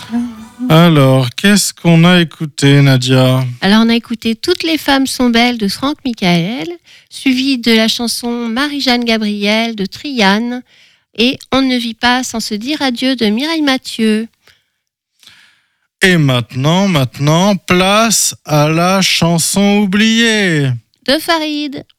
Alors, qu'est-ce qu'on a écouté, Nadia ? Alors, on a écouté Toutes les femmes sont belles de Franck Michael, suivi de la chanson Marie-Jeanne Gabriel de Triane et On ne vit pas sans se dire adieu de Mireille Mathieu. Et maintenant, place à la chanson oubliée De Farid.